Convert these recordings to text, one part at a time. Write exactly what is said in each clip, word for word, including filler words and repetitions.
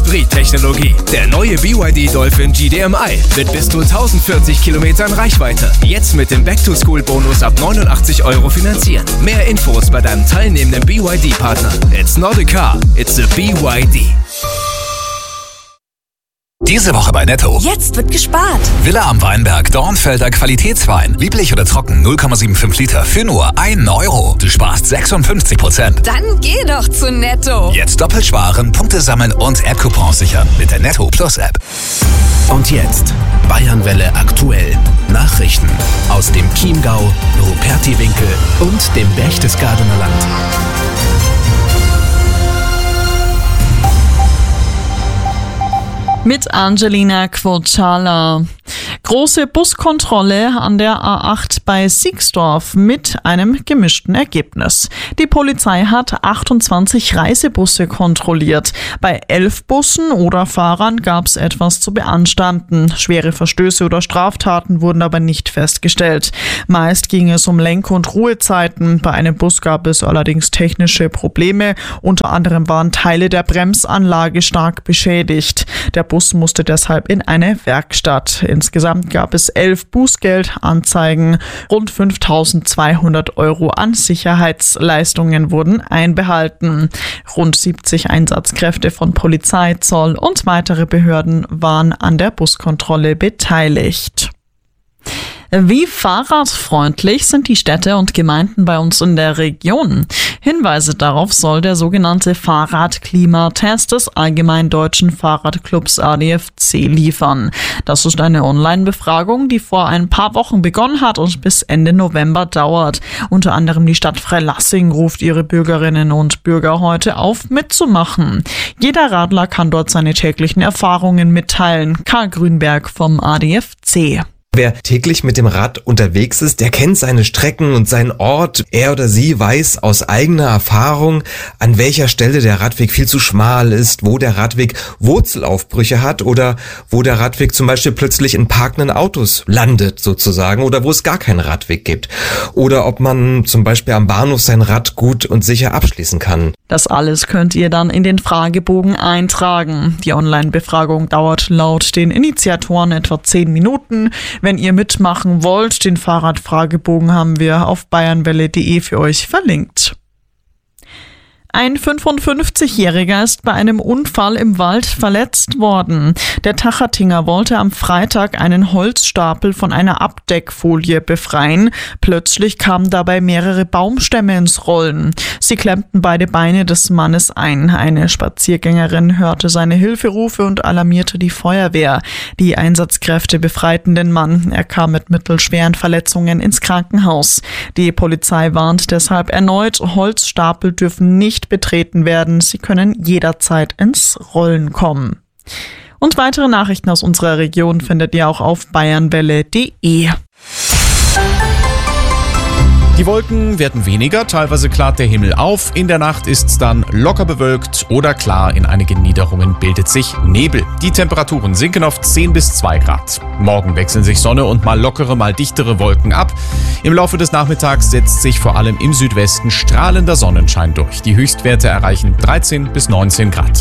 Hybrid-Technologie. Der neue B Y D Dolphin G D M I mit bis zu tausendvierzig Kilometern Reichweite. Jetzt mit dem Back-to-School-Bonus ab neunundachtzig Euro finanzieren. Mehr Infos bei deinem teilnehmenden B Y D-Partner. It's not a car, it's a B Y D. Diese Woche bei Netto. Jetzt wird gespart. Villa am Weinberg, Dornfelder Qualitätswein. Lieblich oder trocken, null Komma fünfundsiebzig Liter für nur ein Euro. Du sparst sechsundfünfzig Prozent. Dann geh doch zu Netto. Jetzt doppelt sparen, Punkte sammeln und App-Coupons sichern mit der Netto Plus App. Und jetzt Bayernwelle aktuell. Nachrichten aus dem Chiemgau, Rupertiwinkel und dem Berchtesgadener Land. Mit Angelina Quocala. Große Buskontrolle an der A acht bei Siegsdorf mit einem gemischten Ergebnis. Die Polizei hat achtundzwanzig Reisebusse kontrolliert. Bei elf Bussen oder Fahrern gab es etwas zu beanstanden. Schwere Verstöße oder Straftaten wurden aber nicht festgestellt. Meist ging es um Lenk- und Ruhezeiten. Bei einem Bus gab es allerdings technische Probleme. Unter anderem waren Teile der Bremsanlage stark beschädigt. Der Bus musste deshalb in eine Werkstatt. Insgesamt gab es elf Bußgeldanzeigen. Rund fünftausendzweihundert Euro an Sicherheitsleistungen wurden einbehalten. Rund siebzig Einsatzkräfte von Polizei, Zoll und weitere Behörden waren an der Buskontrolle beteiligt. Wie fahrradfreundlich sind die Städte und Gemeinden bei uns in der Region? Hinweise darauf soll der sogenannte Fahrradklimatest des Allgemeinen Deutschen Fahrradclubs A D F C liefern. Das ist eine Online-Befragung, die vor ein paar Wochen begonnen hat und bis Ende November dauert. Unter anderem die Stadt Freilassing ruft ihre Bürgerinnen und Bürger heute auf, mitzumachen. Jeder Radler kann dort seine täglichen Erfahrungen mitteilen. Karl Grünberg vom A D F C. Wer täglich mit dem Rad unterwegs ist, der kennt seine Strecken und seinen Ort. Er oder sie weiß aus eigener Erfahrung, an welcher Stelle der Radweg viel zu schmal ist, wo der Radweg Wurzelaufbrüche hat oder wo der Radweg zum Beispiel plötzlich in parkenden Autos landet sozusagen oder wo es gar keinen Radweg gibt. Oder ob man zum Beispiel am Bahnhof sein Rad gut und sicher abschließen kann. Das alles könnt ihr dann in den Fragebogen eintragen. Die Online-Befragung dauert laut den Initiatoren etwa zehn Minuten. Wenn ihr mitmachen wollt, den Fahrradfragebogen haben wir auf bayernwelle punkt de für euch verlinkt. Ein fünfundfünfzigjähriger ist bei einem Unfall im Wald verletzt worden. Der Tachatinger wollte am Freitag einen Holzstapel von einer Abdeckfolie befreien. Plötzlich kamen dabei mehrere Baumstämme ins Rollen. Sie klemmten beide Beine des Mannes ein. Eine Spaziergängerin hörte seine Hilferufe und alarmierte die Feuerwehr. Die Einsatzkräfte befreiten den Mann. Er kam mit mittelschweren Verletzungen ins Krankenhaus. Die Polizei warnt deshalb erneut, Holzstapel dürfen nicht betreten werden. Sie können jederzeit ins Rollen kommen. Und weitere Nachrichten aus unserer Region findet ihr auch auf bayernwelle punkt de. Die Wolken werden weniger, teilweise klart der Himmel auf. In der Nacht ist es dann locker bewölkt oder klar, in einigen Niederungen bildet sich Nebel. Die Temperaturen sinken auf zehn bis zwei Grad. Morgen wechseln sich Sonne und mal lockere, mal dichtere Wolken ab. Im Laufe des Nachmittags setzt sich vor allem im Südwesten strahlender Sonnenschein durch. Die Höchstwerte erreichen dreizehn bis neunzehn Grad.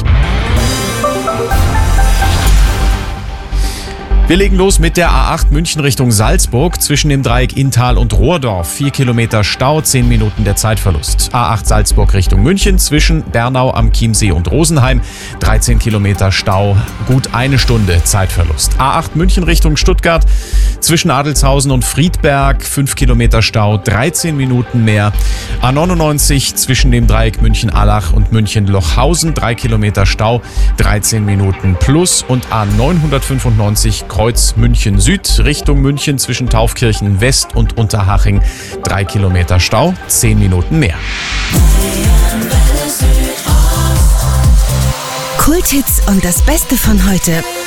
Wir legen los mit der A acht München Richtung Salzburg zwischen dem Dreieck Inntal und Rohrdorf. Vier Kilometer Stau, zehn Minuten der Zeitverlust. A acht Salzburg Richtung München zwischen Bernau am Chiemsee und Rosenheim. dreizehn Kilometer Stau, gut eine Stunde Zeitverlust. A acht München Richtung Stuttgart zwischen Adelzhausen und Friedberg. fünf Kilometer Stau, dreizehn Minuten mehr. A neunundneunzig zwischen dem Dreieck München-Allach und München-Lochhausen. drei Kilometer Stau, dreizehn Minuten plus. Und A neunhundertfünfundneunzig Kreuz München Süd Richtung München zwischen Taufkirchen West und Unterhaching. drei Kilometer Stau, zehn Minuten mehr. Kulthits und das Beste von heute.